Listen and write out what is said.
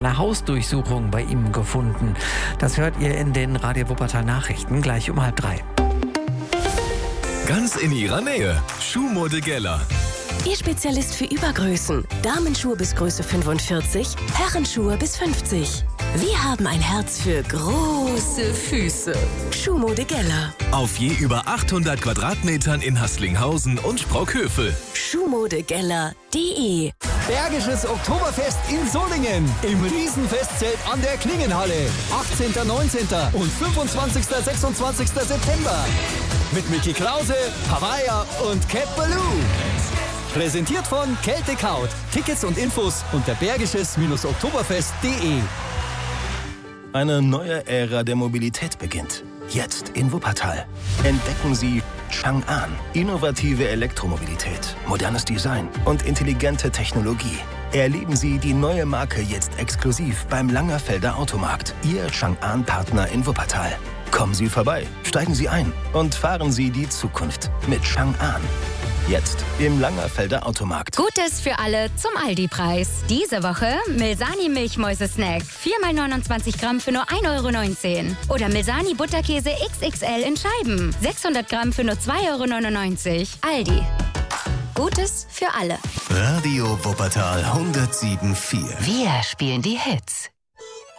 eine Hausdurchsuchung bei ihm gefunden. Das hört ihr in den Radio Wuppertal Nachrichten gleich um 2:30. Ganz in ihrer Nähe. Schuhmode Geller. Ihr Spezialist für Übergrößen. Damenschuhe bis Größe 45, Herrenschuhe bis 50. Wir haben ein Herz für große Füße. Schuhmode Geller. Auf je über 800 Quadratmetern in Haßlinghausen und Sprockhövel. Schuhmodegeller.de. Bergisches Oktoberfest in Solingen im Riesenfestzelt an der Klingenhalle. 18., 19. und 25., 26. September. Mit Mickey Krause, Hawaii und Cat Ballou. Präsentiert von Kältekaut. Tickets und Infos unter bergisches-oktoberfest.de. Eine neue Ära der Mobilität beginnt. Jetzt in Wuppertal. Entdecken Sie Chang'an. Innovative Elektromobilität, modernes Design und intelligente Technologie. Erleben Sie die neue Marke jetzt exklusiv beim Langerfelder Automarkt. Ihr Chang'an-Partner in Wuppertal. Kommen Sie vorbei, steigen Sie ein und fahren Sie die Zukunft mit Chang'an. Jetzt im Langerfelder Automarkt. Gutes für alle zum Aldi-Preis. Diese Woche Milsani Milchmäuse-Snack. 4x29 Gramm für nur 1,19 €. Oder Milsani Butterkäse XXL in Scheiben. 600 Gramm für nur 2,99 €. Aldi. Gutes für alle. Radio Wuppertal 107,4. Wir spielen die Hits.